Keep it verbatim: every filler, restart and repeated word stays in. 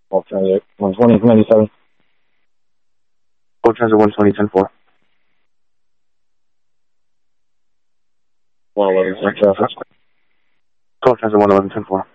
twelve transit one twenty ninety-seven. twelve transit one twenty ten four. one eleven traffic. twelve transit one eleven ten four.